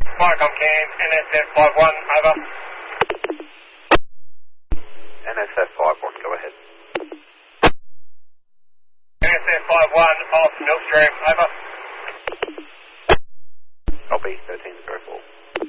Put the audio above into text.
Viacom Cairns, NSF 51, over. NSF 51, go ahead. NSF 51 off Millstream, over. Copy, 13 0.